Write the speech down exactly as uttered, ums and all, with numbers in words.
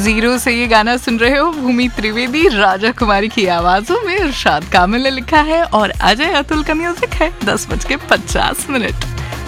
Zero से ये गाना सुन रहे हो। भूमि त्रिवेदी, राजा कुमारी की आवाजों में इरशाद कामिल ने लिखा है और अजय अतुल का म्यूजिक है। दस बज के पचास मिनट